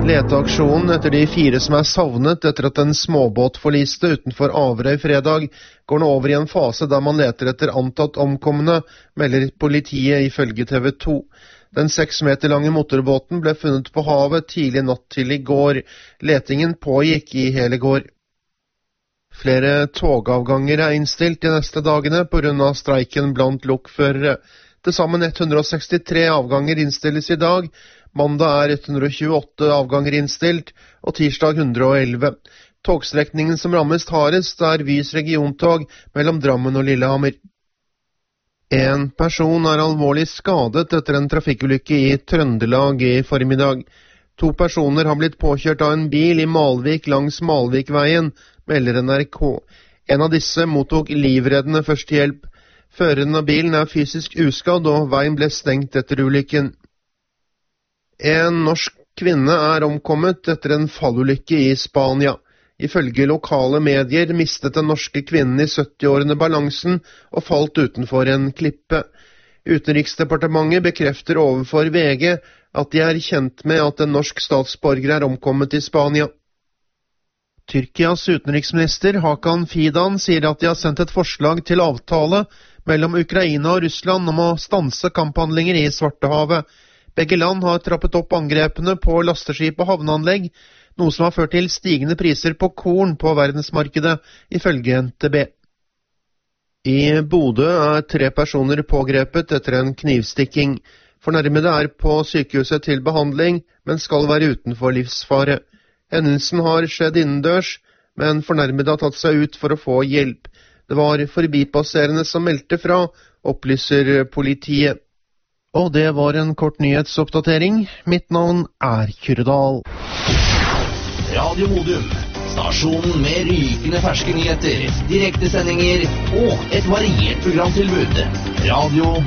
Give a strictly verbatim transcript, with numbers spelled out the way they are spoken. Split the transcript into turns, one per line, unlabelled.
Leteaksjonen etter de fire som er savnet etter at en småbåt forliste utenfor Averøy fredag, går nå over i en fase der man leter etter antatt omkomne, melder politiet ifølge T V to. Den seks meter lange motorbåten ble funnet på havet tidlig natt til i går. Letingen pågikk i hele går. Flere togavganger er innstilt de neste dagene på grunn av streiken blant lokførere. Til sammen ett hundre sekstitre avganger innstilles i dag. Mandag er ett hundre tjueåtte avganger innstilt, og tirsdag hundre elleve. Togstrekningen som rammes hardest er Vys regiontog mellom Drammen og Lillehammer. En person er alvorlig skadet etter en trafikkulykke i Trøndelag i formiddag. To personer har blitt påkjørt av en bil i Malvik langs Malvikveien, melder N R K. En av disse mottok livreddende førstehjelp. Føreren av bilen er fysisk uskadd, og veien ble stengt etter ulykken. En norsk kvinne er omkommet etter en fallulykke i Spania. Ifølge lokale medier mistet den norske kvinnen i sytti-årene balansen og falt utenfor en klippe. Utenriksdepartementet bekrefter overfor V G at de er kjent med at en norsk statsborger er omkommet i Spania. Tyrkias utenriksminister Hakan Fidan sier at de har sendt et forslag til avtale mellom Ukraina og Russland om å stanse kamphandlinger i Svartehavet. Begge land har trappet opp angrepene på lasteskip og havneanlegg, noe som har ført til stigende priser på korn på verdensmarkedet, ifølge N T B. I Bodø er tre personer pågrepet etter en knivstikking. Fornærmede er på sykehuset til behandling, men skal være utenfor livsfare. Hendelsen har skjedd innendørs, men fornærmede har tatt seg ut for å få hjelp. Det var forbipasserende som meldte fra, opplyser politiet. Og det var en kort nyhetsoppdatering. Mitt navn er Kyrre.
Radio Modum, stasjonen med rykende ferske nyheter, direktesendinger og et variert programtilbud. Radio